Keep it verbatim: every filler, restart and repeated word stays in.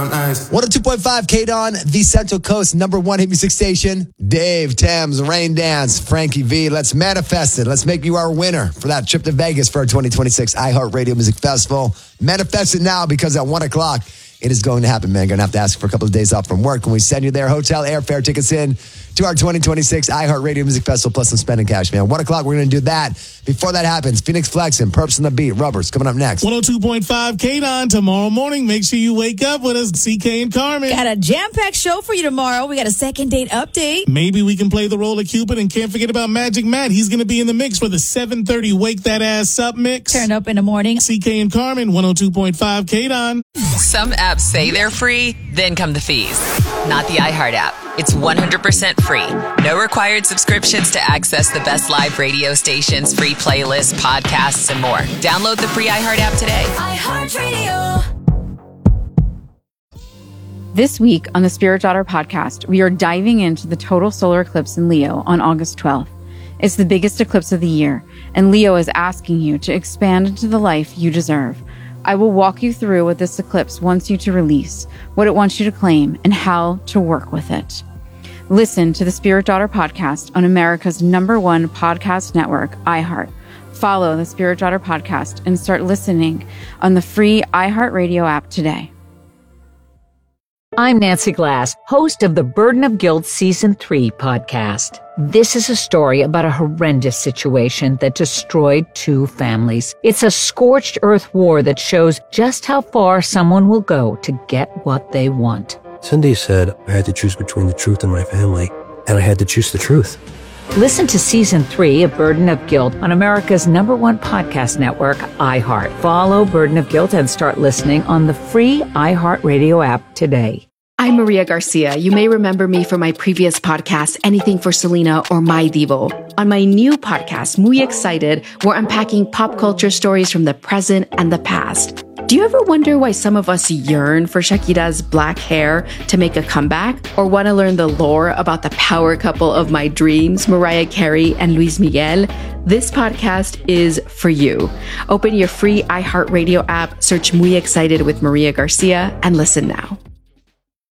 brown eyes. one oh two point five K-Don, the Central Coast number one hit music station. Dave, Thames, Rain Dance, Frankie V. Let's manifest it. Let's make you our winner for that trip to Vegas for our twenty twenty-six iHeartRadio Music Festival. Manifest it now because at one o'clock, it is going to happen, man. Going to have to ask for a couple of days off from work when we send you there. Hotel, airfare, tickets in to our twenty twenty-six iHeartRadio Music Festival plus some spending cash, man. One o'clock, we're going to do that. Before that happens, Phoenix Flexin', Perps on the Beat, Rubbers coming up next. one oh two point five K-Don tomorrow morning. Make sure you wake up with us, C K and Carmen. Got a jam-packed show for you tomorrow. We got a second date update. Maybe we can play the role of Cupid, and can't forget about Magic Matt. He's going to be in the mix for the seven thirty Wake That Ass Up mix. Turn up in the morning. C K and Carmen, one oh two point five K-Don. Some apps say they're free, then come the fees. Not the iHeart app. It's one hundred percent free. No required subscriptions to access the best live radio stations, free playlists, podcasts, and more. Download the free iHeart app today. iHeartRadio. This week on the Spirit Daughter podcast, we are diving into the total solar eclipse in Leo on August twelfth. It's the biggest eclipse of the year, and Leo is asking you to expand into the life you deserve. I will walk you through what this eclipse wants you to release, what it wants you to claim, and how to work with it. Listen to the Spirit Daughter podcast on America's number one podcast network, iHeart. Follow the Spirit Daughter podcast and start listening on the free iHeartRadio app today. I'm Nancy Glass, host of the Burden of Guilt Season three podcast. This is a story about a horrendous situation that destroyed two families. It's a scorched earth war that shows just how far someone will go to get what they want. Cindy said I had to choose between the truth and my family, and I had to choose the truth. Listen to Season three of Burden of Guilt on America's number one podcast network, iHeart. Follow Burden of Guilt and start listening on the free iHeartRadio app today. I'm Maria Garcia. You may remember me from my previous podcast, Anything for Selena or My Divo. On my new podcast, Muy Excited, we're unpacking pop culture stories from the present and the past. Do you ever wonder why some of us yearn for Shakira's black hair to make a comeback? Or want to learn the lore about the power couple of my dreams, Mariah Carey and Luis Miguel? This podcast is for you. Open your free iHeartRadio app, search Muy Excited with Maria Garcia, and listen now.